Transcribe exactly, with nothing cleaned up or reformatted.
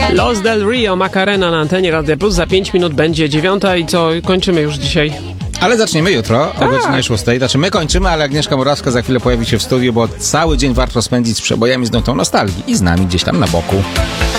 Los del Rio, Macarena na antenie Radia Plus. Za pięć minut będzie dziewiąta i co, kończymy już dzisiaj. Ale zaczniemy jutro o godzinie szóstej. Znaczy my kończymy, ale Agnieszka Morawska za chwilę pojawi się w studiu, bo cały dzień warto spędzić z przebojami z nutą nostalgii i z nami gdzieś tam na boku.